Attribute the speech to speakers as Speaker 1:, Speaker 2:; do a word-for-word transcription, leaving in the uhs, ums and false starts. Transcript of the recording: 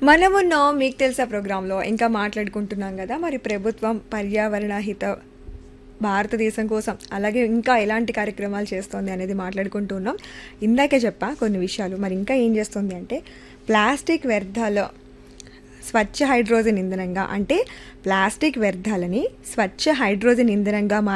Speaker 1: మనమున్నాం మీకు తెలుసా ప్రోగ్రాంలో ఇంకా మాట్లాడుకుంటున్నాం కదా మరి ప్రభుత్వం పర్యావరణ హిత భారతదేశం కోసం అలాగే ఇంకా ఎలాంటి కార్యక్రమాలు చేస్తోంది అనేది మాట్లాడుకుంటూ ఉన్నాం. ఇందాకే చెప్పా కొన్ని విషయాలు. మరి ఇంకా ఏం చేస్తుంది అంటే ప్లాస్టిక్ వ్యర్థాలు స్వచ్ఛ హైడ్రోజన్ ఇంధనంగా అంటే ప్లాస్టిక్ వ్యర్థాలని స్వచ్ఛ హైడ్రోజన్ ఇంధనంగా